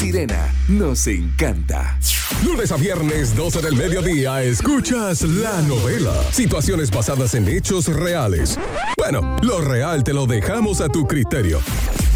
Sirena, nos encanta. Lunes a viernes, 12 del mediodía, escuchas La Novela. Situaciones basadas en hechos reales. Bueno, lo real te lo dejamos a tu criterio.